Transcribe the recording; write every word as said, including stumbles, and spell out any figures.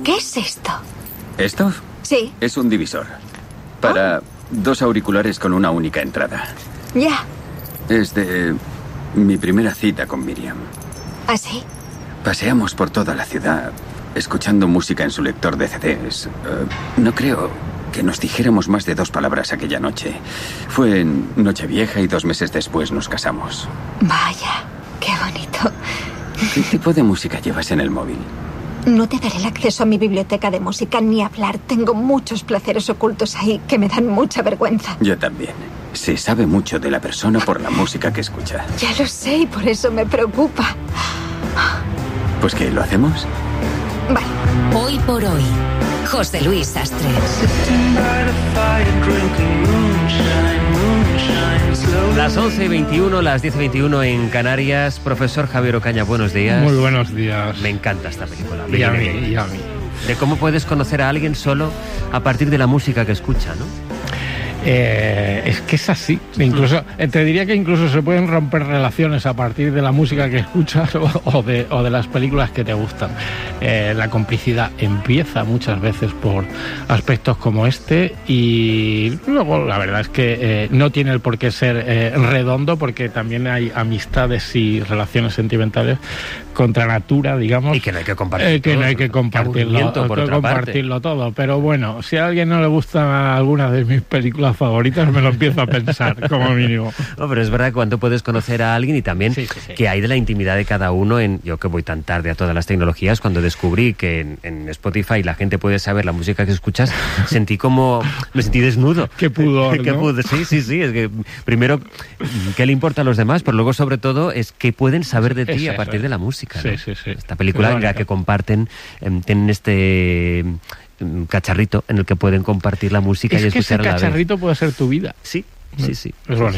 ¿Qué es esto? ¿Esto? Sí. Es un divisor. Para oh. dos auriculares con una única entrada. Ya. Es de mi primera cita con Miriam. ¿Ah, sí? Paseamos por toda la ciudad, escuchando música en su lector de C Ds. Uh, no creo que nos dijéramos más de dos palabras aquella noche. Fue en Nochevieja y dos meses después nos casamos. Vaya, qué bonito. ¿Qué tipo de música llevas en el móvil? No te daré el acceso a mi biblioteca de música ni hablar. Tengo muchos placeres ocultos ahí que me dan mucha vergüenza. Yo también. Se sabe mucho de la persona por la música que escucha. Ya lo sé y por eso me preocupa. Pues ¿qué? ¿Lo hacemos? Vale. Hoy por hoy, José Luis Sastre. Las once y veintiuno, las diez y veintiuno en Canarias. Profesor Javier Ocaña, buenos días. Muy buenos días. Me encanta esta película. Y a mí, y a mí. De cómo puedes conocer a alguien solo a partir de la música que escucha, ¿no? Eh, es que es así. Incluso te diría que incluso se pueden romper relaciones a partir de la música que escuchas o, o, de, o de las películas que te gustan. Eh, la complicidad empieza muchas veces por aspectos como este y luego la verdad es que eh, no tiene el por qué ser eh, redondo, porque también hay amistades y relaciones sentimentales contra natura, digamos, y que no hay que compartir eh, que todo, no hay que compartirlo, por que otra compartirlo parte. todo. Pero bueno, si a alguien no le gusta alguna de mis películas favoritas, me lo empiezo a pensar, como mínimo. No, pero es verdad que cuando puedes conocer a alguien y también sí, sí, sí. que hay de la intimidad de cada uno. En yo que voy tan tarde a todas las tecnologías, cuando descubrí que en, en Spotify la gente puede saber la música que escuchas, sentí como... me sentí desnudo. Qué pudor, Qué ¿no? pudor. Sí, sí, sí. Es que primero, ¿qué le importa a los demás? Pero luego, sobre todo, es qué pueden saber de ti es a partir eso. de la música, ¿no? Sí, sí, sí. Esta película en la que comparten, eh, tienen este... cacharrito en el que pueden compartir la música es y que escuchar ese a la vez. cacharrito puede ser tu vida. Sí, sí, sí. Es bonito.